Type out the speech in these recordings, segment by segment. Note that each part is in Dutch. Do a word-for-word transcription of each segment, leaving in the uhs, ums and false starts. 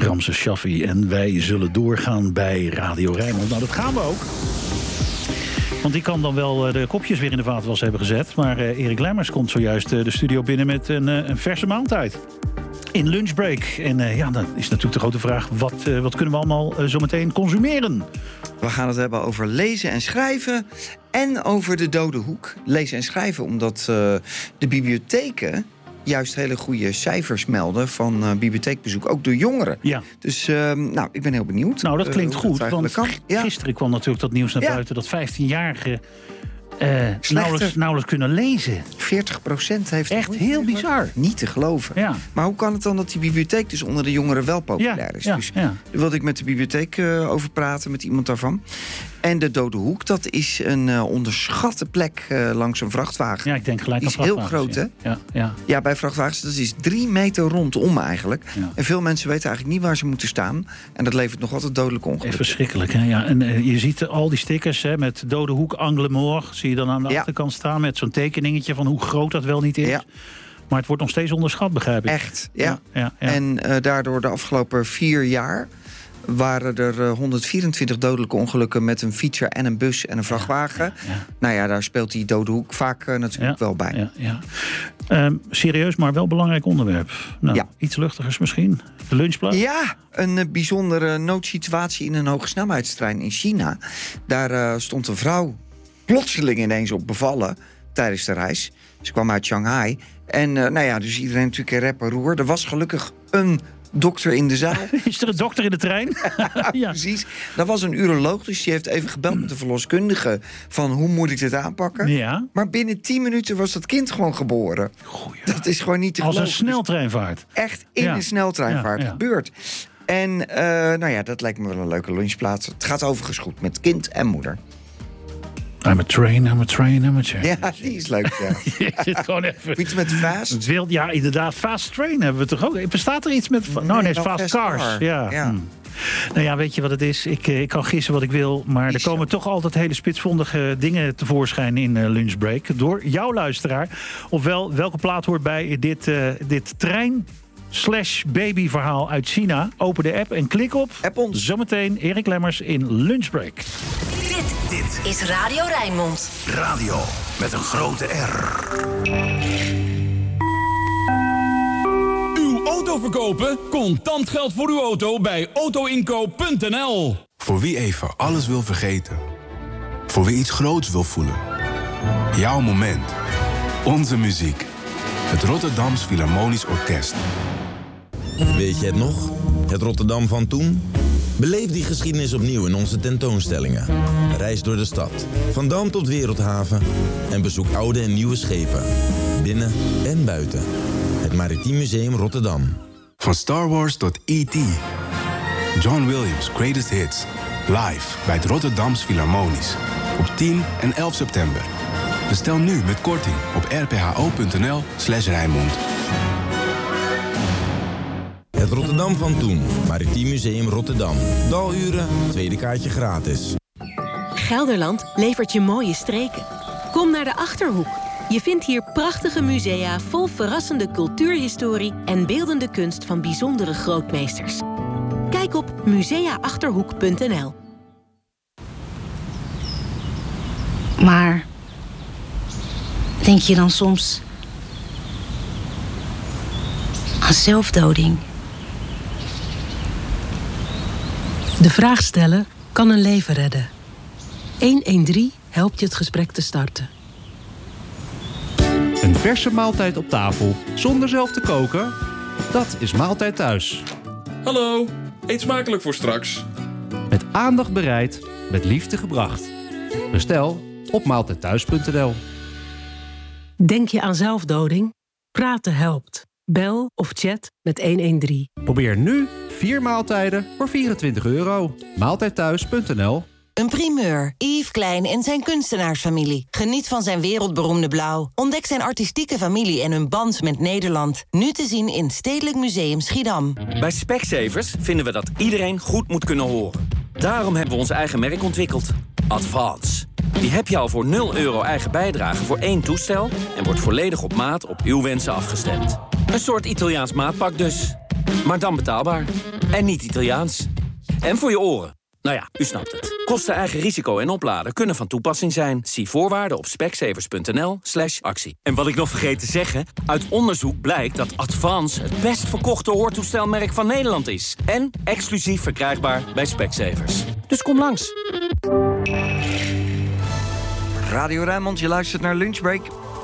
Ramses Shaffi. En wij zullen doorgaan bij Radio Rijnmond. Nou, dat gaan we ook. Want die kan dan wel de kopjes weer in de vaatwas hebben gezet. Maar uh, Erik Lemmers komt zojuist uh, de studio binnen met een, uh, een verse maaltijd. In lunchbreak. En uh, ja, dan is natuurlijk de grote vraag... wat, uh, wat kunnen we allemaal uh, zo meteen consumeren? We gaan het hebben over lezen en schrijven... en over de dode hoek. Lezen en schrijven omdat uh, de bibliotheken... juist hele goede cijfers melden van uh, bibliotheekbezoek, ook door jongeren. Ja. Dus uh, nou, ik ben heel benieuwd. Nou, dat klinkt uh, goed, dat want kan. Ja. Gisteren kwam natuurlijk dat nieuws naar ja. buiten... dat vijftienjarigen uh, nauwelijks, nauwelijks kunnen lezen. veertig procent heeft... Echt heel bizar. Niet te geloven. Ja. Maar hoe kan het dan dat die bibliotheek dus onder de jongeren wel populair ja, is? Ja, dus ja. daar wilde ik met de bibliotheek uh, over praten, met iemand daarvan. En de Dode Hoek, dat is een uh, onderschatte plek uh, langs een vrachtwagen. Ja, ik denk gelijk aan die is heel groot, ja. hè? Ja, ja. ja, bij vrachtwagens, dat is drie meter rondom eigenlijk. Ja. En veel mensen weten eigenlijk niet waar ze moeten staan. En dat levert nog altijd dodelijke ongelukken. Verschrikkelijk, hè? Ja. En uh, je ziet al die stickers, hè, met Dode Hoek, Anglemore... zie je dan aan de ja. achterkant staan met zo'n tekeningetje... van hoe groot dat wel niet is. Ja. Maar het wordt nog steeds onderschat, begrijp ik. Echt, ja. ja, ja, ja. En uh, daardoor de afgelopen vier jaar... waren er uh, honderdvierentwintig dodelijke ongelukken... met een fietser en een bus en een vrachtwagen. Ja, ja, ja. Nou ja, daar speelt die Dode Hoek vaak uh, natuurlijk ja, wel bij. Ja, ja. Um, serieus, maar wel belangrijk onderwerp. Nou, ja. Iets luchtigers misschien. De lunchplaats? Ja, een uh, bijzondere noodsituatie in een hogesnelheidstrein in China. Daar uh, stond een vrouw plotseling ineens op bevallen tijdens de reis. Ze kwam uit Shanghai. En uh, nou ja, dus iedereen natuurlijk in rep en roer. Er was gelukkig een dokter in de zaal. Is er een dokter in de trein? Ja, precies. Dat was een uroloog, dus die heeft even gebeld met de verloskundige... van hoe moet ik dit aanpakken? Ja. Maar binnen tien minuten was dat kind gewoon geboren. Goeie. Dat is gewoon niet te geloven. Als een sneltreinvaart. Dus echt in ja. een sneltreinvaart ja, ja. gebeurd. En uh, nou ja, dat lijkt me wel een leuke lunchplaats. Het gaat overigens goed met kind en moeder. I'm a train, I'm a train, I'm a train. Ja, die is leuk, ja. Je zit gewoon even... Iets met fast? Wild, ja, inderdaad, fast train hebben we toch ook. Bestaat er iets met... Nee, nou, nee, fast, fast cars. Car. Ja. ja. Hmm. Nou ja, weet je wat het is? Ik, ik kan gissen wat ik wil, maar er komen toch altijd hele spitsvondige dingen tevoorschijn in uh, lunchbreak. Door jouw luisteraar. Ofwel, welke plaat hoort bij dit, uh, dit trein... slash babyverhaal uit China. Open de app en klik op. App ons. Zometeen Erik Lemmers in Lunchbreak. Dit, dit is Radio Rijnmond. Radio met een grote R. Uw auto verkopen? Contant geld voor uw auto bij autoinkoop punt n l. Voor wie even alles wil vergeten. Voor wie iets groots wil voelen. Jouw moment. Onze muziek. Het Rotterdams Philharmonisch Orkest. Weet je het nog? Het Rotterdam van toen? Beleef die geschiedenis opnieuw in onze tentoonstellingen. Reis door de stad, van Dam tot Wereldhaven... en bezoek oude en nieuwe schepen. Binnen en buiten. Het Maritiem Museum Rotterdam. Van Star Wars tot E T John Williams' Greatest Hits. Live bij het Rotterdams Philharmonisch. Op tien en elf september. Bestel nu met korting op r p h o punt n l slash Rijnmond. Het Rotterdam van toen. Maritiem Museum Rotterdam. Daluren, tweede kaartje gratis. Gelderland levert je mooie streken. Kom naar de Achterhoek. Je vindt hier prachtige musea vol verrassende cultuurhistorie... en beeldende kunst van bijzondere grootmeesters. Kijk op musea achterhoek punt n l. Maar denk je dan soms aan zelfdoding? De vraag stellen kan een leven redden. honderddertien helpt je het gesprek te starten. Een verse maaltijd op tafel, zonder zelf te koken? Dat is Maaltijd Thuis. Hallo, eet smakelijk voor straks. Met aandacht bereid, met liefde gebracht. Bestel op maaltijd thuis punt n l. Denk je aan zelfdoding? Praten helpt. Bel of chat met honderddertien. Probeer nu vier maaltijden voor vierentwintig euro. maaltijd thuis punt n l. Een primeur. Yves Klein en zijn kunstenaarsfamilie. Geniet van zijn wereldberoemde blauw. Ontdek zijn artistieke familie en hun band met Nederland. Nu te zien in Stedelijk Museum Schiedam. Bij Specsavers vinden we dat iedereen goed moet kunnen horen. Daarom hebben we ons eigen merk ontwikkeld. Advance. Die heb je al voor nul euro eigen bijdrage voor één toestel... en wordt volledig op maat op uw wensen afgestemd. Een soort Italiaans maatpak dus. Maar dan betaalbaar. En niet Italiaans. En voor je oren. Nou ja, u snapt het. Kosten, eigen risico en opladen kunnen van toepassing zijn. Zie voorwaarden op specsavers.nl slash actie. En wat ik nog vergeet te zeggen... uit onderzoek blijkt dat Advance het best verkochte hoortoestelmerk van Nederland is. En exclusief verkrijgbaar bij Specsavers. Dus kom langs. Radio Rijnmond, je luistert naar Lunchbreak.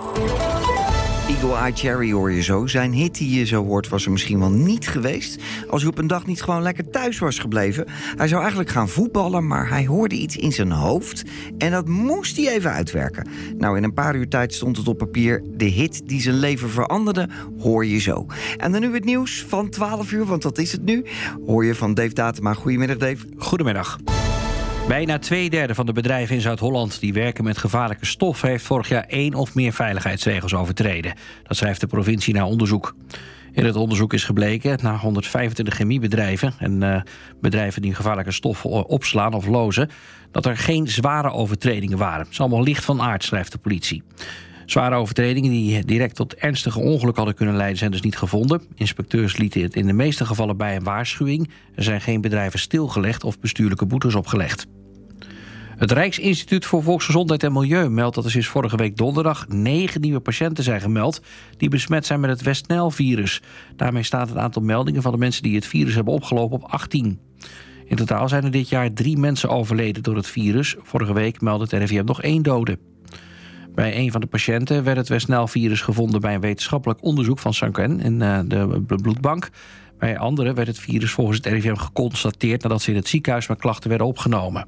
Eagle Eye Cherry hoor je zo. Zijn hit die je zo hoort was er misschien wel niet geweest... als hij op een dag niet gewoon lekker thuis was gebleven. Hij zou eigenlijk gaan voetballen, maar hij hoorde iets in zijn hoofd... en dat moest hij even uitwerken. Nou, in een paar uur tijd stond het op papier... de hit die zijn leven veranderde, hoor je zo. En dan nu het nieuws van twaalf uur, want dat is het nu... hoor je van Dave Datema. Goedemiddag, Dave. Goedemiddag. Bijna twee derde van de bedrijven in Zuid-Holland die werken met gevaarlijke stof... heeft vorig jaar één of meer veiligheidsregels overtreden. Dat schrijft de provincie na onderzoek. In het onderzoek is gebleken, na honderdvijfentwintig chemiebedrijven... en uh, bedrijven die gevaarlijke stof opslaan of lozen... dat er geen zware overtredingen waren. Het is allemaal licht van aard, schrijft de politie. Zware overtredingen die direct tot ernstige ongeluk hadden kunnen leiden... zijn dus niet gevonden. Inspecteurs lieten het in de meeste gevallen bij een waarschuwing. Er zijn geen bedrijven stilgelegd of bestuurlijke boetes opgelegd. Het Rijksinstituut voor Volksgezondheid en Milieu meldt dat er sinds vorige week donderdag negen nieuwe patiënten zijn gemeld die besmet zijn met het West-Nijl-virus. Daarmee staat het aantal meldingen van de mensen die het virus hebben opgelopen op achttien. In totaal zijn er dit jaar drie mensen overleden door het virus. Vorige week meldde het R I V M nog één dode. Bij een van de patiënten werd het West-Nijl-virus gevonden bij een wetenschappelijk onderzoek van Sanquin in uh, de bloedbank. Bij anderen werd het virus volgens het R I V M geconstateerd nadat ze in het ziekenhuis met klachten werden opgenomen.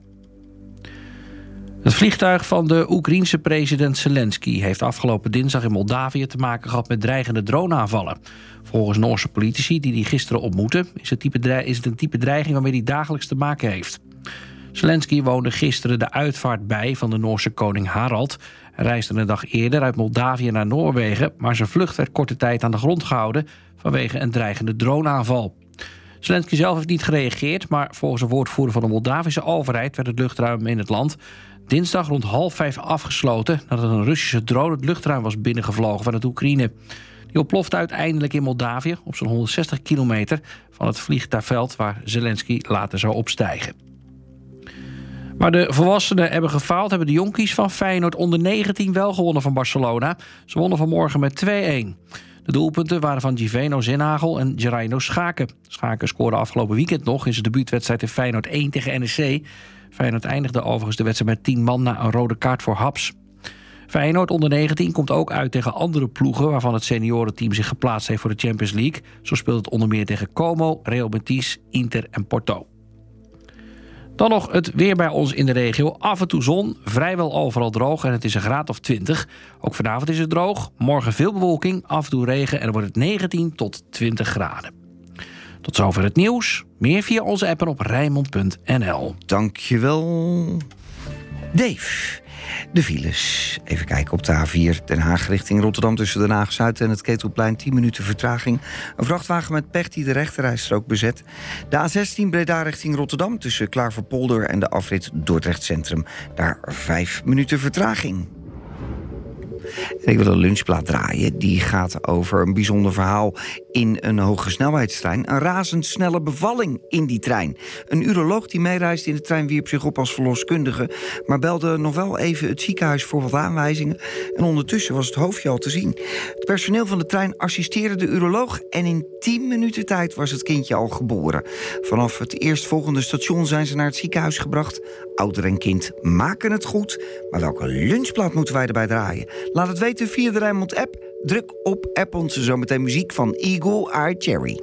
Het vliegtuig van de Oekraïense president Zelensky heeft afgelopen dinsdag in Moldavië te maken gehad met dreigende droneaanvallen. Volgens Noorse politici die die gisteren ontmoeten is het, type, is het een type dreiging waarmee hij dagelijks te maken heeft. Zelensky woonde gisteren de uitvaart bij van de Noorse koning Harald. Hij reisde een dag eerder uit Moldavië naar Noorwegen, maar zijn vlucht werd korte tijd aan de grond gehouden vanwege een dreigende droneaanval. Zelensky zelf heeft niet gereageerd, maar volgens een woordvoerder van de Moldavische overheid werd het luchtruim in het land dinsdag rond half vijf afgesloten nadat een Russische drone het luchtruim was binnengevlogen van het Oekraïne. Die ontplofte uiteindelijk in Moldavië op zo'n honderdzestig kilometer van het vliegtuigveld waar Zelensky later zou opstijgen. Maar de volwassenen hebben gefaald, hebben de jonkies van Feyenoord onder negentien wel gewonnen van Barcelona. Ze wonnen vanmorgen met twee-een. De doelpunten waren van Giveno Zinhagel en Gerardo Schaken. Schaken scoorde afgelopen weekend nog in zijn debuutwedstrijd in Feyenoord één tegen N E C. Feyenoord eindigde overigens de wedstrijd met tien man na een rode kaart voor Haps. Feyenoord onder negentien komt ook uit tegen andere ploegen waarvan het seniorenteam zich geplaatst heeft voor de Champions League. Zo speelt het onder meer tegen Como, Real Betis, Inter en Porto. Dan nog het weer bij ons in de regio. Af en toe zon, vrijwel overal droog en het is een graad of twintig. Ook vanavond is het droog, morgen veel bewolking, af en toe regen en dan wordt het negentien tot twintig graden. Tot zover het nieuws. Meer via onze app en op Rijnmond punt n l. Dankjewel, Dave. De files. Even kijken op de A vier Den Haag richting Rotterdam tussen Den Haag-Zuid en het Ketelplein. tien minuten vertraging. Een vrachtwagen met pech die de rechterrijstrook bezet. De A zestien Breda richting Rotterdam tussen Klaverpolder en de afrit Dordrecht Centrum. Daar vijf minuten vertraging. En ik wil een lunchplaat draaien. Die gaat over een bijzonder verhaal in een hoge snelheidstrein. Een razendsnelle bevalling in die trein. Een uroloog die meereisde in de trein wierp zich op als verloskundige, maar belde nog wel even het ziekenhuis voor wat aanwijzingen. En ondertussen was het hoofdje al te zien. Het personeel van de trein assisteerde de uroloog en in tien minuten tijd was het kindje al geboren. Vanaf het eerstvolgende station zijn ze naar het ziekenhuis gebracht. Ouder en kind maken het goed. Maar welke lunchplaat moeten wij erbij draaien? Laat het weten via de Rijnmond-app. Druk op app ons zometeen muziek van Eagle Eye Cherry.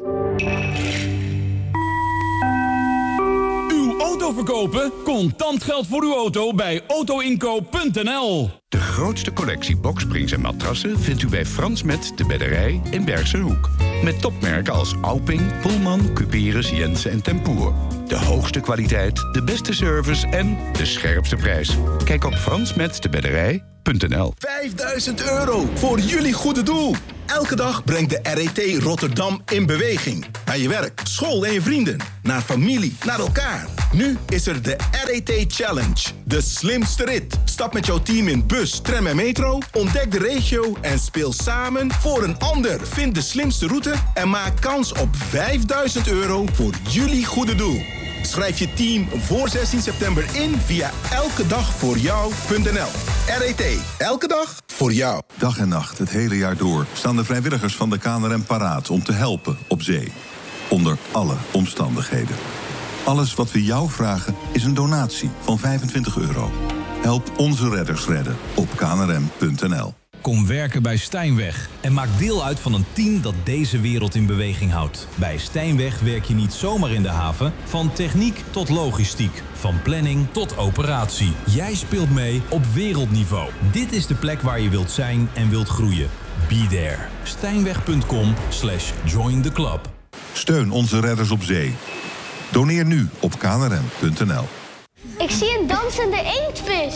Uw auto verkopen? Contant geld voor uw auto bij auto inkoop punt n l. De grootste collectie boksprings en matrassen vindt u bij Frans Met de Bedderij in Bergse Hoek. Met topmerken als Auping, Pullman, Cuperus, Jensen en Tempoer. De hoogste kwaliteit, de beste service en de scherpste prijs. Kijk op frans met de bedderij punt n l. vijfduizend euro voor jullie goede doel. Elke dag brengt de R E T Rotterdam in beweging. Naar je werk, school en je vrienden. Naar familie, naar elkaar. Nu is er de R E T Challenge. De slimste rit. Stap met jouw team in bus, tram en metro. Ontdek de regio en speel samen voor een ander. Vind de slimste route en maak kans op vijfduizend euro voor jullie goede doel. Schrijf je team voor zestien september in via elkedagvoorjou punt n l. R E T. Elke dag voor jou. Dag en nacht, het hele jaar door, staan de vrijwilligers van de K N R M paraat om te helpen op zee. Onder alle omstandigheden. Alles wat we jou vragen is een donatie van vijfentwintig euro. Help onze redders redden op k n r m punt n l. Kom werken bij Stijnweg en maak deel uit van een team dat deze wereld in beweging houdt. Bij Stijnweg werk je niet zomaar in de haven, van techniek tot logistiek, van planning tot operatie. Jij speelt mee op wereldniveau. Dit is de plek waar je wilt zijn en wilt groeien. Be there. Stijnweg punt com slash join the club. Steun onze redders op zee. Doneer nu op k n r m punt n l. Ik zie een dansende inktvis.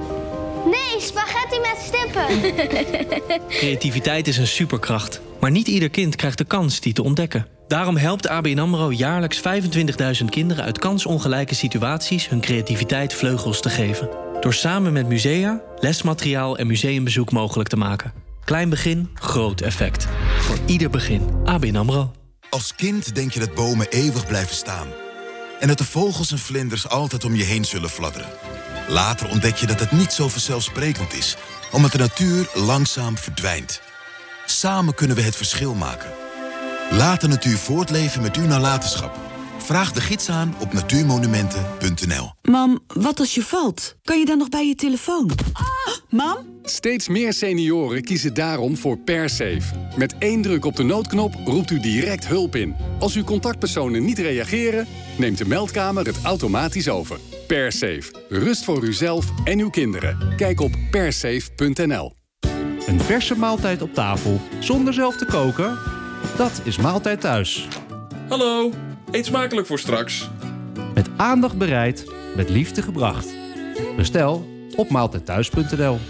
Nee, spaghetti met stippen. Creativiteit is een superkracht. Maar niet ieder kind krijgt de kans die te ontdekken. Daarom helpt A B N AMRO jaarlijks vijfentwintigduizend kinderen uit kansongelijke situaties hun creativiteit vleugels te geven. Door samen met musea, lesmateriaal en museumbezoek mogelijk te maken. Klein begin, groot effect. Voor ieder begin. A B N AMRO. Als kind denk je dat bomen eeuwig blijven staan. En dat de vogels en vlinders altijd om je heen zullen fladderen. Later ontdek je dat het niet zo vanzelfsprekend is, omdat de natuur langzaam verdwijnt. Samen kunnen we het verschil maken. Laat de natuur voortleven met uw nalatenschap. Vraag de gids aan op natuurmonumenten punt n l. Mam, wat als je valt? Kan je dan nog bij je telefoon? Ah, mam? Steeds meer senioren kiezen daarom voor PerSafe. Met één druk op de noodknop roept u direct hulp in. Als uw contactpersonen niet reageren, neemt de meldkamer het automatisch over. PerSafe. Rust voor uzelf en uw kinderen. Kijk op persafe punt n l. Een verse maaltijd op tafel zonder zelf te koken? Dat is Maaltijd Thuis. Hallo, eet smakelijk voor straks. Met aandacht bereid, met liefde gebracht. Bestel op maaltijdthuis punt n l.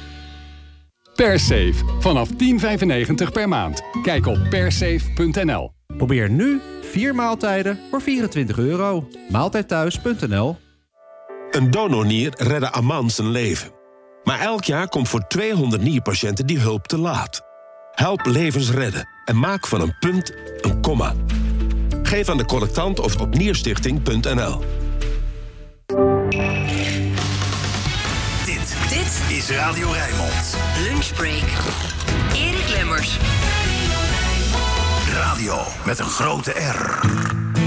PerSafe. Vanaf tien vijfennegentig per maand. Kijk op persafe punt n l. Probeer nu vier maaltijden voor vierentwintig euro. maaltijdthuis punt n l. Een donornier redde Aman zijn leven. Maar elk jaar komt voor tweehonderd nierpatiënten die hulp te laat. Help levens redden en maak van een punt een komma. Geef aan de collectant of op nierstichting punt n l. Dit, dit is Radio Rijnmond. Lunchbreak. Erik Lemmers. Radio met een grote R.